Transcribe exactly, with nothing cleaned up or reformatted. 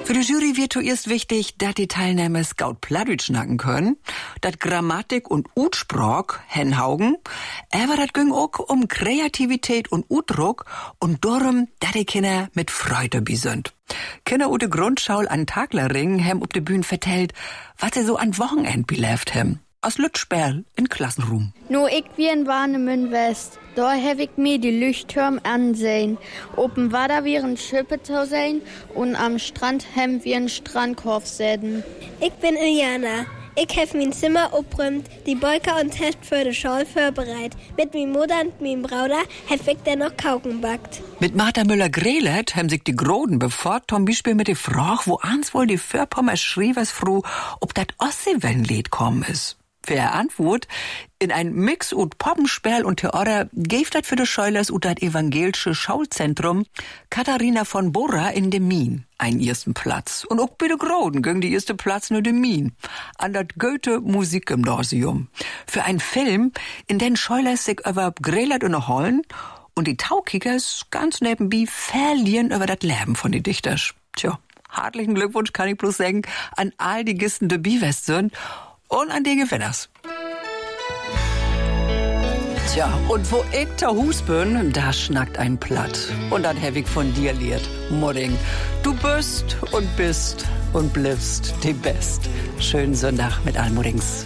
Für die Jury wird zuerst wichtig, dass die Teilnehmer Scout Plattdeutsch schnacken können, dass Grammatik und Utsprach hinhaugen, aber das ging auch um Kreativität und Utdruck und darum, dass die Kinder mit Freude bi sind. Kinder ut de Grundschule an Taglering hem op de Bühne vertellt, was sie so an Wochenend belebt hem. Aus Lütschberl in Klassenruhm. No, ich wie in Warnemünde West. Da hab ich mir die Leuchttürme ansehen. Oben war da wie ein Schippe zu sehen und am Strand hem wir ein Strandkorb säden. Ich bin Iliana. Ich hab mein Zimmer aufgeräumt, die Bolker und Test für die Schule vorbereitet. Mit meinem Mutter und meinem Bruder hab ich dann noch Kauken backt. Mit Martha Müller-Grelet haben sich die Groden bevor zum Beispiel mit der Frage, wo ans wohl die Förpommer schriebers froh, ob dat Ostseewellenlied kommen ist. Für Antwort, in ein Mix ut Poppenspiel und Theater gäf dat für de Scheulers ut dat evangelische Schaulzentrum Katharina von Bora in de Mien einen ersten Platz. Und auch bei de Groden ging die erste Platz nur de Mien an dat Goethe Musikgymnasium. Für einen Film, in den Scheulers sich über Grelert und Hollen und die Taukickers ganz nebenbei verlieren über dat Leben von die Dichters. Tja, herzlichen Glückwunsch kann ich bloß sagen an all die Gisten de Biwest sind und an die Gewinners. Tja, und wo ich zu Hus bin, da schnackt ein Platt. Und dann hab ich von dir lehrt, Mudding, du bist und bist und bliffst die Best. Schönen Sonntag mit allen Muddings.